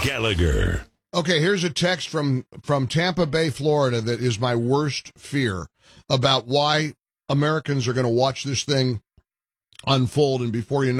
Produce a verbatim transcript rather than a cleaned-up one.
Gallagher. Okay, here's a text from, from Tampa Bay, Florida, that is my worst fear about why Americans are going to watch this thing unfold, and before you know